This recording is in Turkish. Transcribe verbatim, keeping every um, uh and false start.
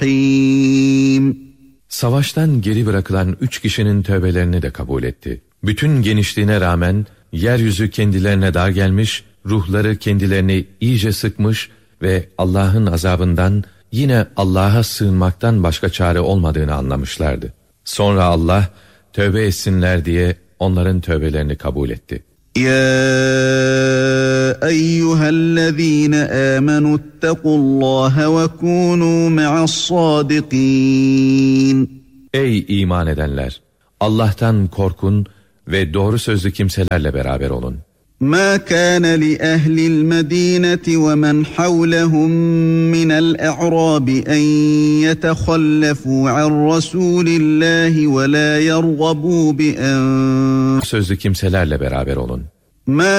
Savaştan geri bırakılan üç kişinin tövbelerini de kabul etti. Bütün genişliğine rağmen yeryüzü kendilerine dar gelmiş, ruhları kendilerini iyice sıkmış ve Allah'ın azabından yine Allah'a sığınmaktan başka çare olmadığını anlamışlardı. Sonra Allah tövbe etsinler diye onların tövbelerini kabul etti. Ya eyyühellezîne âmenû ittakullâhe ve kûnû me'as-sâdikîn. Ey iman edenler! Allah'tan korkun ve doğru sözlü kimselerle beraber olun. مَا كَانَ لِأَهْلِ الْمَد۪ينَةِ وَمَنْ حَوْلَهُمْ مِنَ الْأَعْرَابِ أَنْ يَتَخَلَّفُوا عَنْ رَسُولِ اللّٰهِ وَلَا يَرْغَبُوا بِأَنْفُسِهِمْ. Sözlü kimselerle beraber olun. مَا